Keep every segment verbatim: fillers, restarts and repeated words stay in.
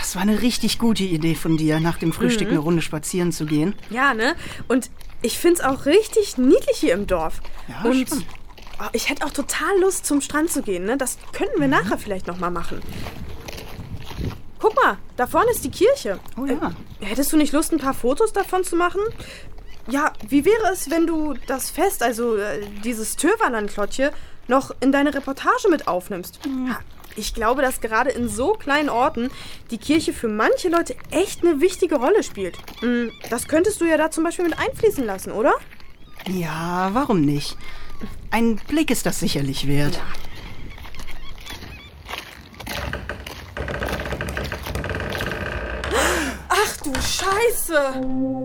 Das war eine richtig gute Idee von dir, nach dem Frühstück mhm. eine Runde spazieren zu gehen. Ja, ne? Und ich find's auch richtig niedlich hier im Dorf. Ja, Und schon. ich hätte auch total Lust, zum Strand zu gehen, ne? Das könnten wir mhm. nachher vielleicht noch mal machen. Guck mal, da vorne ist die Kirche. Oh ja. Äh, hättest du nicht Lust, ein paar Fotos davon zu machen? Ja, wie wäre es, wenn du das Fest, also äh, dieses Töverland-Klottje, noch in deine Reportage mit aufnimmst? Mhm. Ich glaube, dass gerade in so kleinen Orten die Kirche für manche Leute echt eine wichtige Rolle spielt. Das könntest du ja da zum Beispiel mit einfließen lassen, oder? Ja, warum nicht? Ein Blick ist das sicherlich wert. Ja. Ach du Scheiße!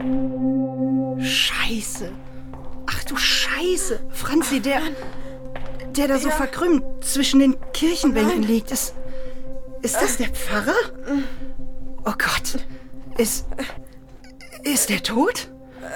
Scheiße. Ach du Scheiße. Franzi, der... der da so ja. verkrümmt zwischen den Kirchenbänken oh liegt. Ist, ist das der Pfarrer? Oh Gott. Ist, ist der tot?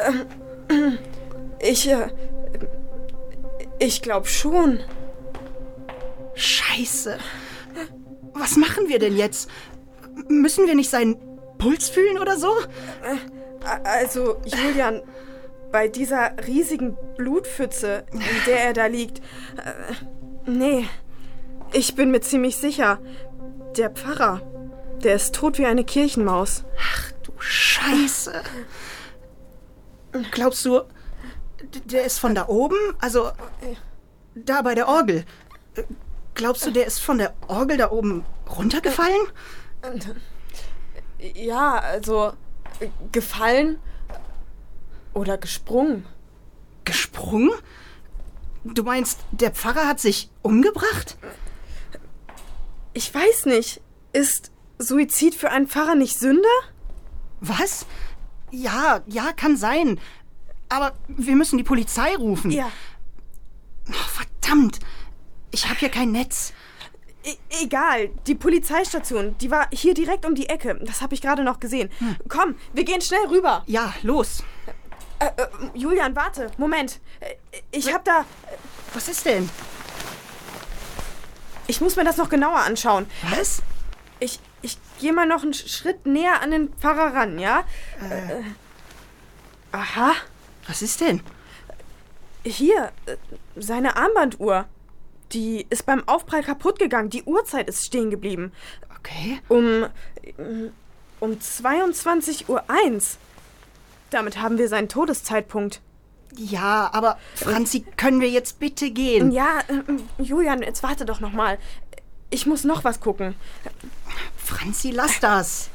Ich, äh, ich glaube schon. Scheiße. Was machen wir denn jetzt? Müssen wir nicht seinen Puls fühlen oder so? Also, Julian... Bei dieser riesigen Blutpfütze, in der er da liegt. Äh, nee, ich bin mir ziemlich sicher. Der Pfarrer, der ist tot wie eine Kirchenmaus. Ach du Scheiße. Glaubst du, der ist von da oben? Also, da bei der Orgel. Glaubst du, der ist von der Orgel da oben runtergefallen? Ja, also, gefallen... Oder gesprungen. Gesprungen? Du meinst, der Pfarrer hat sich umgebracht? Ich weiß nicht. Ist Suizid für einen Pfarrer nicht Sünde? Was? Ja, ja, kann sein. Aber wir müssen die Polizei rufen. Ja. Oh, verdammt. Ich habe hier kein Netz. E- egal. Die Polizeistation, die war hier direkt um die Ecke. Das habe ich gerade noch gesehen. Hm. Komm, wir gehen schnell rüber. Ja, los. Äh, äh, Julian, warte. Moment. Ich hab da... Was ist denn? Ich muss mir das noch genauer anschauen. Was? Ich, ich gehe mal noch einen Schritt näher an den Pfarrer ran, ja? Äh. Äh, aha. Was ist denn? Hier, seine Armbanduhr. Die ist beim Aufprall kaputt gegangen. Die Uhrzeit ist stehen geblieben. Okay. Um, um zweiundzwanzig Uhr eins. Damit haben wir seinen Todeszeitpunkt. Ja, aber Franzi, können wir jetzt bitte gehen? Ja, äh, Julian, jetzt warte doch noch mal. Ich muss noch was gucken. Franzi, lass das.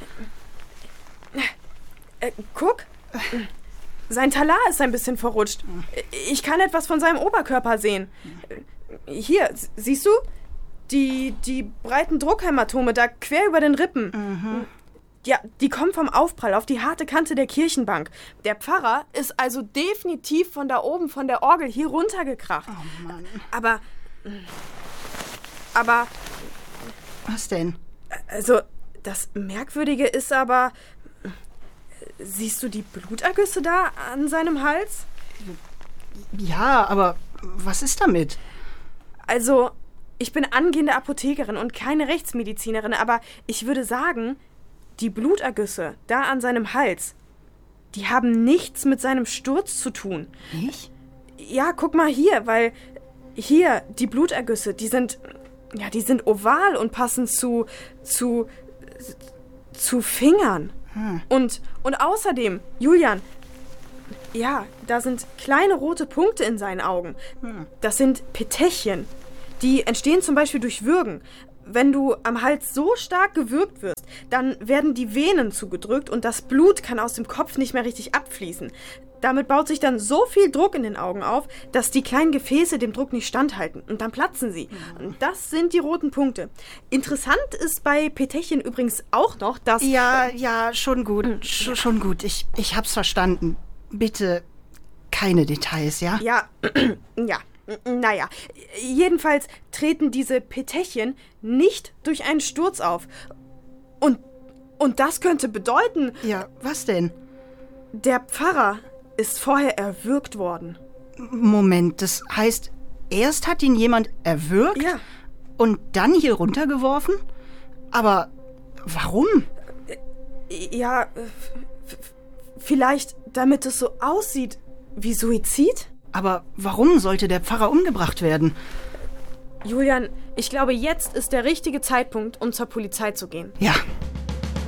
Äh, guck. Sein Talar ist ein bisschen verrutscht. Ich kann etwas von seinem Oberkörper sehen. Hier, siehst du? Die, die breiten Druckhämatome da quer über den Rippen. Mhm. Ja, die kommen vom Aufprall auf die harte Kante der Kirchenbank. Der Pfarrer ist also definitiv von da oben, von der Orgel hier runtergekracht. Oh Mann. Aber... Aber... Was denn? Also, das Merkwürdige ist aber... Siehst du die Blutergüsse da an seinem Hals? Ja, aber was ist damit? Also, ich bin angehende Apothekerin und keine Rechtsmedizinerin, aber ich würde sagen... Die Blutergüsse da an seinem Hals, die haben nichts mit seinem Sturz zu tun. Nicht? Ja, guck mal hier, weil hier die Blutergüsse, die sind, ja, die sind oval und passen zu, zu, zu Fingern. Hm. Und, und außerdem, Julian, ja, da sind kleine rote Punkte in seinen Augen. Hm. Das sind Petechien. Die entstehen zum Beispiel durch Würgen. Wenn du am Hals so stark gewürgt wirst, dann werden die Venen zugedrückt und das Blut kann aus dem Kopf nicht mehr richtig abfließen. Damit baut sich dann so viel Druck in den Augen auf, dass die kleinen Gefäße dem Druck nicht standhalten. Und dann platzen sie. Und das sind die roten Punkte. Interessant ist bei Petechien übrigens auch noch, dass... Ja, ja, schon gut. Sch- schon gut. Ich, ich hab's verstanden. Bitte keine Details, ja? Ja, ja. Naja, jedenfalls treten diese Petechien nicht durch einen Sturz auf. Und, und das könnte bedeuten... Ja, was denn? Der Pfarrer ist vorher erwürgt worden. Moment, das heißt, erst hat ihn jemand erwürgt? Ja. Und dann hier runtergeworfen? Aber warum? Ja, f- vielleicht damit es so aussieht wie Suizid? Aber warum sollte der Pfarrer umgebracht werden? Julian, ich glaube, jetzt ist der richtige Zeitpunkt, um zur Polizei zu gehen. Ja,